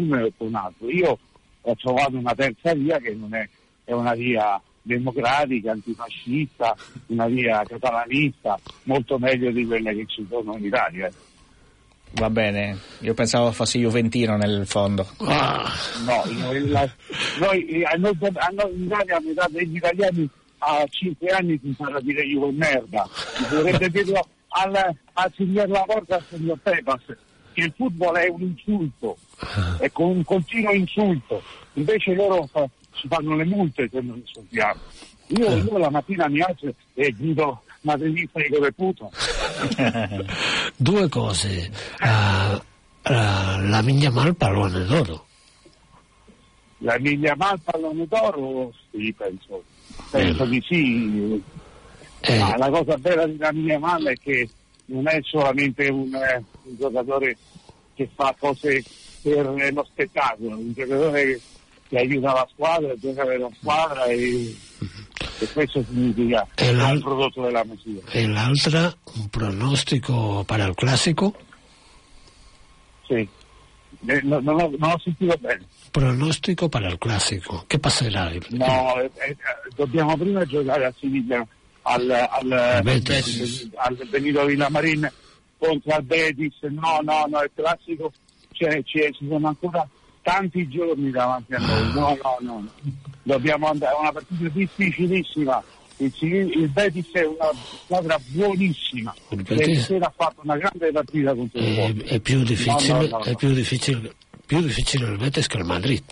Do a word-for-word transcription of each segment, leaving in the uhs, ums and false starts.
uno e otto un altro. Io ho trovato una terza via che non è, è una via democratica, antifascista, una via catalanista, molto meglio di quelle che ci sono in Italia. Va bene, io pensavo fosse juventino nel fondo. Ah. No, noi, la, noi, a noi, a noi in Italia a metà degli italiani a cinque anni si impara a dire Juve merda. Dovrebbe dirlo al, al signor Laporta, al signor Pepas, che il football è un insulto, è con un continuo insulto, invece loro fa, ci fanno le multe se non insultiamo. Io, io la mattina mi alzo e grido madridista di come puto. Due cose, uh, uh, la Yamal pallone d'oro. La Yamal pallone d'oro? Sì, penso, penso eh. di sì. Eh. Ma la cosa bella di la Yamal è che non è solamente un, eh, un giocatore che fa cose per eh, lo spettacolo, un giocatore che, che aiuta la squadra, gioca per la squadra e, e questo significa il prodotto della musica. E l'altra, un pronostico per il classico? Sì, eh, no, non, ho, non ho sentito bene. Pronostico per il classico, che passerà? No, eh, eh, dobbiamo prima giocare a Siviglia al, al, al, Betis. al Benito Villamarín contro al Betis. No, no, no, il classico c'è, c'è, ci sono ancora tanti giorni davanti a noi. No, no, no, dobbiamo andare, è una partita difficilissima. Il, il Betis è una squadra buonissima, ieri sera ha fatto una grande partita contro il Porto. È più difficile, no, no, no, è più difficile, più difficile il Betis che il Madrid.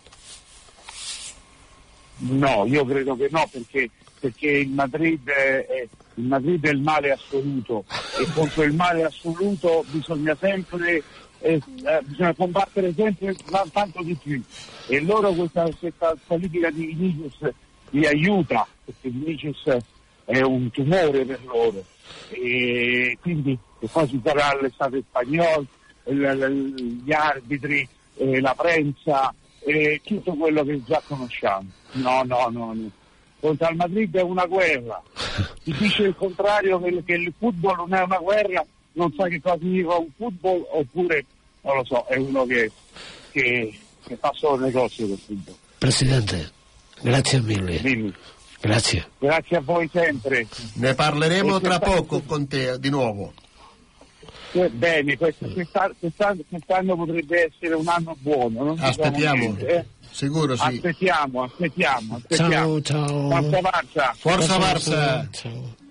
No, io credo che no, perché perché il Madrid è, è, il Madrid è il male assoluto e contro il male assoluto bisogna sempre eh, eh, bisogna combattere sempre tanto di più, e loro questa, questa politica di Vinicius li aiuta, perché Vinicius è un tumore per loro, e quindi e poi ci sarà l'estate spagnola, gli arbitri, eh, la prensa, e tutto quello che già conosciamo. No, no, no, no. Contro il Madrid è una guerra. Chi dice il contrario, che, che il football non è una guerra, non sa che cosa significa un football, oppure, non lo so, è uno che, che, che fa solo negozio del football. Presidente, grazie mille. Dimmi. Grazie. Grazie a voi sempre. Ne parleremo tra poco con te di nuovo. Bene, questo, quest'anno, quest'anno, quest'anno potrebbe essere un anno buono. Non aspettiamo, niente, eh? Sicuro sì. Aspettiamo, aspettiamo, aspettiamo. Ciao, ciao. Forza Barça. Forza Barça. Ciao.